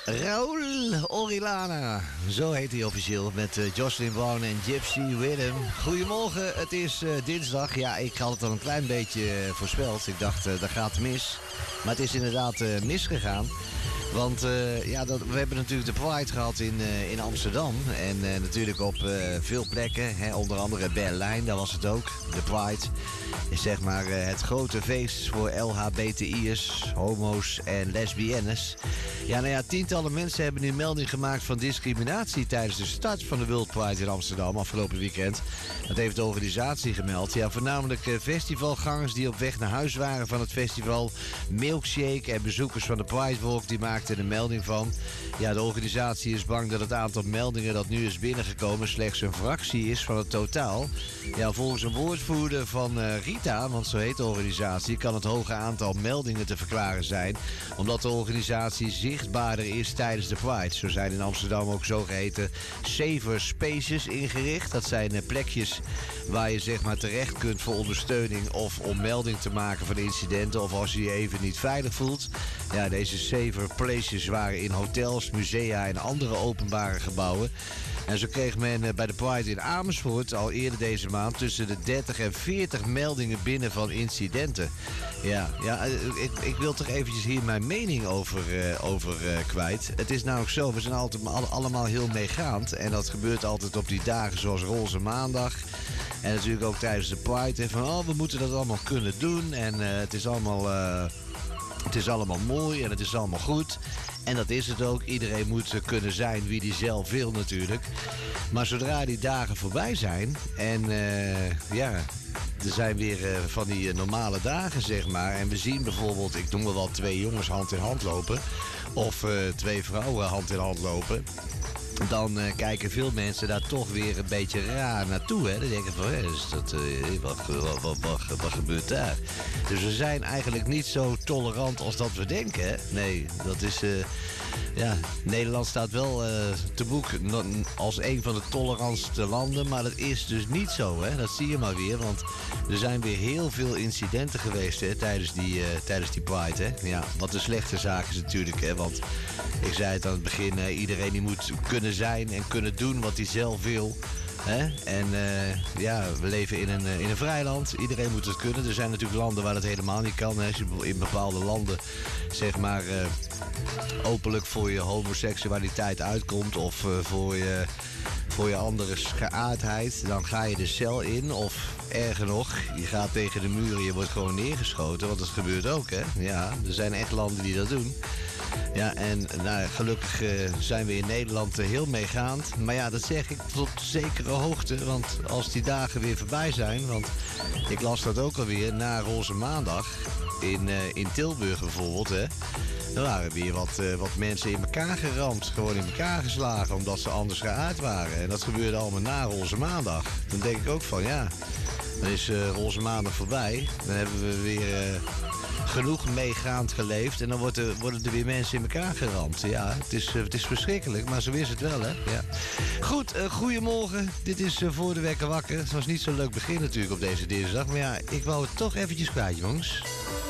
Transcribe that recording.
Raoul Orellana, zo heet hij officieel, met Jocelyn Brown en Gypsy Rhythm. Goedemorgen, het is dinsdag. Ja, ik had het al een klein beetje voorspeld. Ik dacht, dat gaat mis. Maar het is inderdaad misgegaan. Want we hebben natuurlijk de Pride gehad in Amsterdam. En natuurlijk op veel plekken, onder andere Berlijn, daar was het ook. De Pride is zeg maar het grote feest voor LHBTI'ers, homo's en lesbiennes. Ja, tientallen mensen hebben nu melding gemaakt van discriminatie tijdens de start van de World Pride in Amsterdam afgelopen weekend. Dat heeft de organisatie gemeld. Ja, voornamelijk festivalgangers die op weg naar huis waren van het festival. Milkshake en bezoekers van de Pride Walk die maakten een melding van. Ja, de organisatie is bang dat het aantal meldingen dat nu is binnengekomen slechts een fractie is van het totaal. Ja, volgens een woordvoerder van Rita, want zo heet de organisatie, kan het hoge aantal meldingen te verklaren zijn, omdat de organisatie zichtbaarder is tijdens de Pride. Zo zijn in Amsterdam ook zogeheten safer spaces ingericht. Dat zijn plekjes waar je zeg maar terecht kunt voor ondersteuning of om melding te maken van incidenten of als je je even niet veilig voelt. Ja, deze safer places waren in hotels, musea en andere openbare gebouwen. En zo kreeg men bij de Pride in Amersfoort al eerder deze maand tussen de 30 en 40 meldingen binnen van incidenten. Ja, ik wil toch eventjes hier mijn mening over kwijt. Het is namelijk zo, we zijn altijd allemaal heel meegaand. En dat gebeurt altijd op die dagen zoals Roze Maandag. En natuurlijk ook tijdens de Pride. En van, we moeten dat allemaal kunnen doen. En het is allemaal mooi en het is allemaal goed. En dat is het ook. Iedereen moet kunnen zijn wie die zelf wil natuurlijk. Maar zodra die dagen voorbij zijn en er zijn weer van die normale dagen, zeg maar. En we zien bijvoorbeeld, ik noem wel 2 jongens hand in hand lopen. Of 2 vrouwen hand in hand lopen. Dan kijken veel mensen daar toch weer een beetje raar naartoe. Hè? Dan denken van, wat gebeurt daar? Dus we zijn eigenlijk niet zo tolerant als dat we denken. Hè? Nee, dat is... Nederland staat wel te boek als een van de tolerantste landen. Maar dat is dus niet zo, hè? Dat zie je maar weer. Want er zijn weer heel veel incidenten geweest, hè, tijdens die Pride. Hè? Ja, wat de slechte zaak is natuurlijk. Hè? Want ik zei het aan het begin, iedereen die moet kunnen zijn en kunnen doen wat hij zelf wil. Hè? En we leven in een vrij land. Iedereen moet het kunnen. Er zijn natuurlijk landen waar het helemaal niet kan. Hè? Als je in bepaalde landen zeg maar openlijk voor je homoseksualiteit uitkomt of voor je andere geaardheid, dan ga je de cel in. Of erger nog, je gaat tegen de muur en je wordt gewoon neergeschoten. Want dat gebeurt ook, hè. Ja, er zijn echt landen die dat doen. Ja, en gelukkig zijn we in Nederland heel meegaand. Maar ja, dat zeg ik tot zekere hoogte. Want als die dagen weer voorbij zijn, want ik las dat ook alweer na Roze Maandag in Tilburg bijvoorbeeld, hè. Er waren weer wat mensen in elkaar geramd, gewoon in elkaar geslagen, omdat ze anders geaard waren. En dat gebeurde allemaal na Roze Maandag. Dan denk ik ook van, ja, dan is Roze Maandag voorbij. Dan hebben we weer genoeg meegaand geleefd en dan worden er weer mensen in elkaar geramd. Ja, het is verschrikkelijk, maar zo is het wel, hè. Ja. Goed, goedemorgen. Dit is Voor de Wekker Wakker. Het was niet zo'n leuk begin natuurlijk op deze dinsdag, maar ja, ik wou het toch eventjes kwijt, jongens.